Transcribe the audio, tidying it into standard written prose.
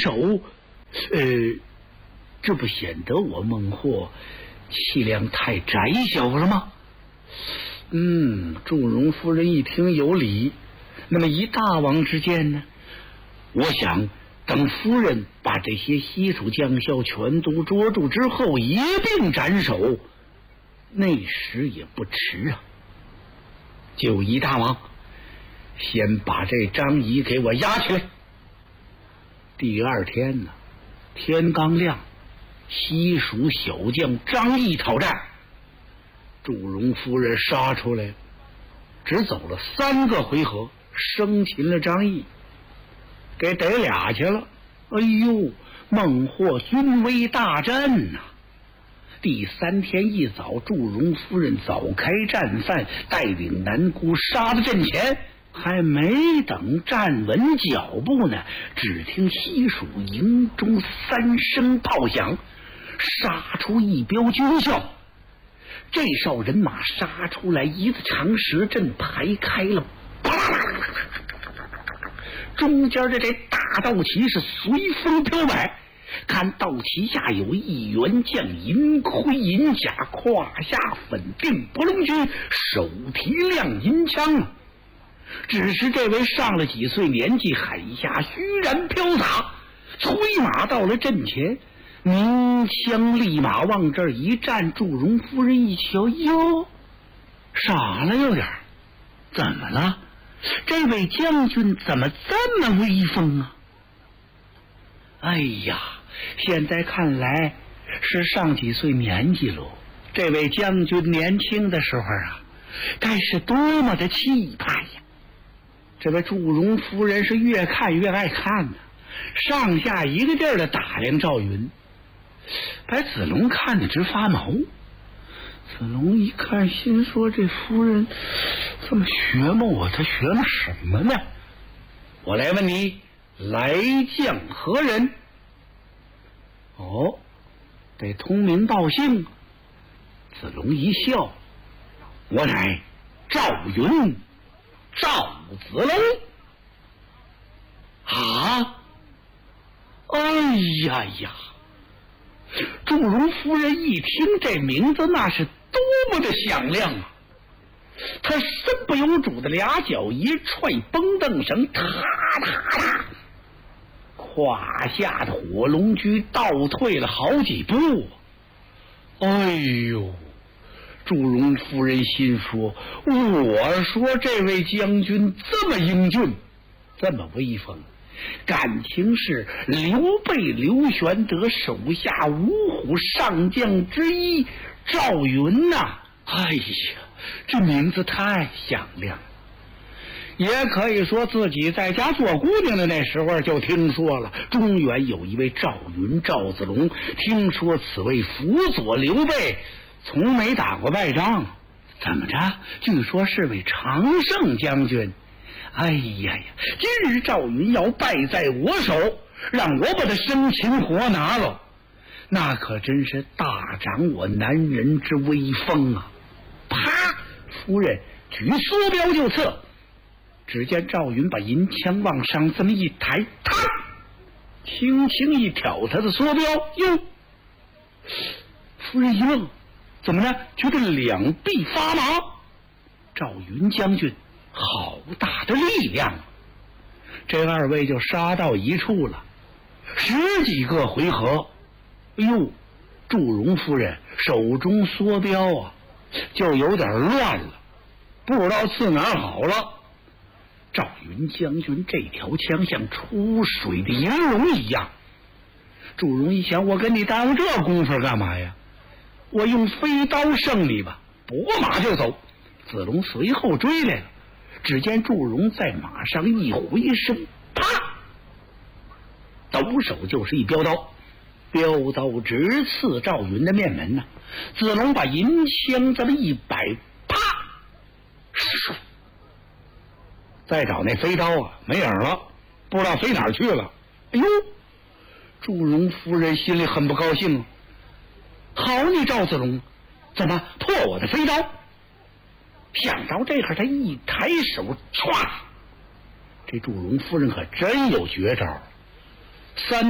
手，这不显得我孟获气量太窄小了吗？祝融夫人一听有理，那么一大王之间呢，我想等夫人把这些西楚将校全都捉住之后，一并斩首，那时也不迟啊。就一大王，先把这张仪给我押起来。第二天呢，天刚亮，西蜀小将张毅讨战，祝融夫人杀出来，只走了3个回合，生擒了张毅，给逮俩去了。哎呦，孟获军威大振呐！第3天一早，祝融夫人早开战犯，带领南姑杀到阵前，还没等站稳脚步呢，只听西蜀营中3声炮响，杀出一彪军校。这哨人马杀出来，一字长蛇阵排开了，啪啦啦啦啦啦，中间的这大道旗是随风飘摆。看道旗下有一员将，银盔银甲，胯下粉鬓博龙驹，手提亮银枪。只是这位上了几岁年纪，海下虚然飘洒，催马到了阵前，鸣枪立马往这儿一站。祝融夫人一瞧，哟，傻了有点，怎么了？这位将军怎么这么威风啊？哎呀，现在看来是上几岁年纪喽。这位将军年轻的时候啊，该是多么的气派呀！这位祝融夫人是越看越爱看呢，上下一个劲儿的打量赵云，把子龙看得直发毛。子龙一看，心说这夫人这么学摸我，她学摸什么呢？我来问你，来将何人？哦，得通名报姓。子龙一笑，我乃赵云，赵子龙。啊！哎呀呀！祝融夫人一听这名字，那是多么的响亮啊！他身不由主的俩脚一踹绷凳绳，踏踏踏，胯下的火龙驹倒退了好几步。哎呦！祝融夫人心说，我说这位将军这么英俊，这么威风，感情是刘备刘玄德手下五虎上将之一赵云呐！哎呀，这名字太响亮了。也可以说自己在家做姑娘的那时候就听说了，中原有一位赵云赵子龙，听说此位辅佐刘备，从没打过败仗。怎么着？据说是位常胜将军。哎呀呀！今日赵云要败在我手，让我把他生擒活拿了，那可真是大长我男人之威风啊！啪！夫人举梭镖就刺。只见赵云把银枪往上这么一抬，他轻轻一挑他的梭镖，哟！夫人一愣，怎么呢？觉得两臂发麻。赵云将军好大的力量啊！这二位就杀到一处了，10几个回合。哎呦，祝融夫人手中梭镖啊，就有点乱了，不知道刺哪儿好了。赵云将军这条枪像出水的银龙一样。祝融一想，我跟你耽误这功夫干嘛呀？我用飞刀胜你吧，拨马就走。子龙随后追来了，只见祝融在马上一回身，啪，抖手就是一镖刀，镖刀直刺赵云的面门呐。子龙把银枪这么一摆，啪，再找那飞刀啊，没影了，不知道飞哪儿去了。哎呦，祝融夫人心里很不高兴。好你赵子龙，怎么破我的飞刀？想到这会儿，他一抬手，唰！这祝融夫人可真有绝招。